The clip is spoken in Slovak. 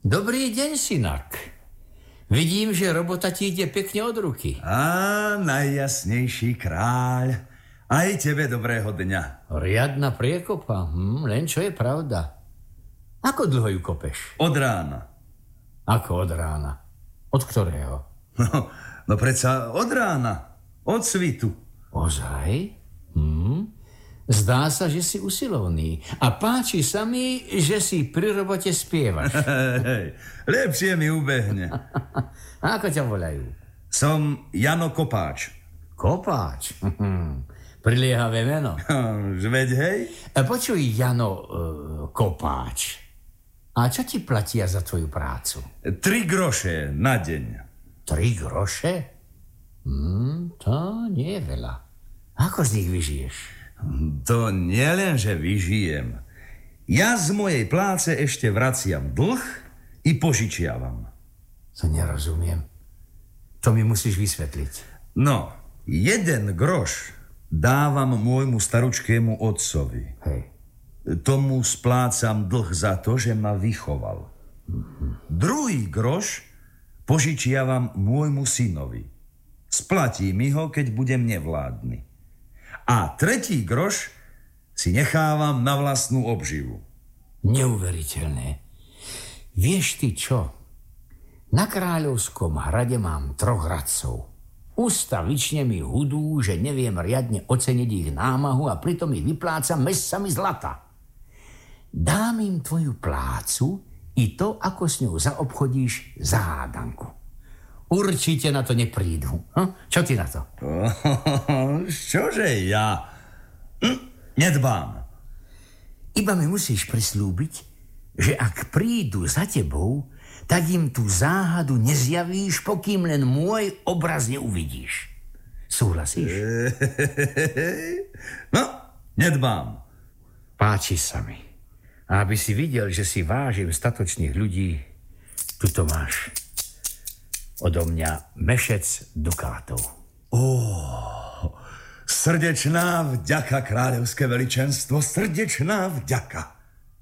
Dobrý deň, synak. Vidím, že robota ti ide pekne od ruky. Á, najjasnejší kráľ. Aj tebe dobrého dňa. Riadna priekopa, len čo je pravda. Ako dlho ju kopeš? Od rána. Ako od rána? Od ktorého? No predsa od rána. Od svitu. Ozaj? Zdá sa, že si usilovný. A páči sa mi, že si pri robote spievaš. Lepšie mi ubehne. Ako ťa volajú? Som Jano Kopáč. Kopáč? Priliehavé meno. Veď hej? Počuj, Jano Kopáč. A čo ti platia za tvoju prácu? 3 groše na deň. 3 groše? To nie je veľa. Ako z nich vyžiješ? To nie len, že vyžijem. Ja z mojej pláce ešte vraciam dlh i požičiavam. To nerozumiem. To mi musíš vysvetliť. No, 1 groš dávam môjmu staručkému otcovi. Hej. Tomu splácam dlh za to, že ma vychoval. 2 groš požičiavam môjmu synovi. Splatí mi ho, keď budem nevládny. A 3 groš si nechávam na vlastnú obživu. Neuveriteľné. Vieš ty čo? Na Kráľovskom hrade mám 3 radcov. Ustavične mi hudú, že neviem riadne oceniť ich námahu a pritom ich vyplácam mescami zlata. Dám im tvoju plácu i to, ako s ňou zaobchodíš, za hádanku. Určite na to neprídu. Čo ty na to? Čože ja? Nedbám. Iba mi musíš prislúbiť, že ak prídu za tebou, tak im tú záhadu nezjavíš, pokým len môj obraz neuvidíš. Súhlasíš? No, nedbám. Páči sa mi. A aby si videl, že si vážim statočných ľudí, tuto máš. Odo mňa mešec dukátov. Srdečná vďaka, kráľovské veličenstvo, srdečná vďaka.